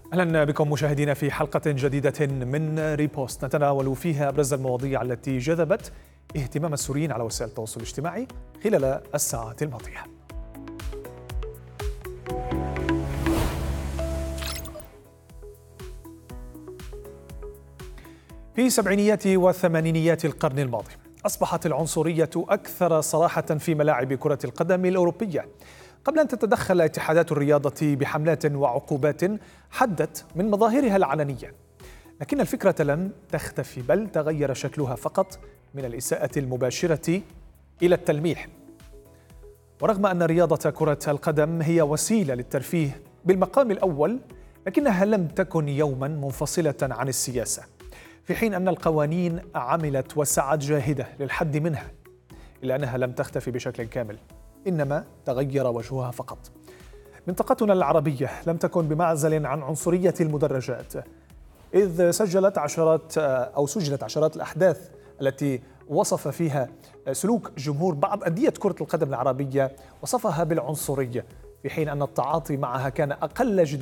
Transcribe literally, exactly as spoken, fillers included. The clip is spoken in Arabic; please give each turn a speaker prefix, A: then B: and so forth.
A: أهلا بكم مشاهدينا في حلقة جديدة من ريبوست نتناول فيها أبرز المواضيع التي جذبت اهتمام السوريين على وسائل التواصل الاجتماعي خلال الساعات الماضية. في سبعينيات وثمانينيات القرن الماضي أصبحت العنصرية أكثر صراحة في ملاعب كرة القدم الأوروبية قبل أن تتدخل اتحادات الرياضة بحملات وعقوبات حدت من مظاهرها العلنية، لكن الفكرة لم تختفي بل تغير شكلها فقط من الإساءة المباشرة إلى التلميح. ورغم أن رياضة كرة القدم هي وسيلة للترفيه بالمقام الأول، لكنها لم تكن يوما منفصلة عن السياسة، في حين أن القوانين عملت وسعت جاهدة للحد منها، إلا أنها لم تختفي بشكل كامل، إنما تغير وجهها فقط. منطقتنا العربية لم تكن بمعزل عن عنصرية المدرجات، إذ سجلت عشرات أو سجلت عشرات الأحداث التي وصف فيها سلوك جمهور بعض أندية كرة القدم العربية وصفها بالعنصرية، في حين أن التعاطي معها كان أقل جدا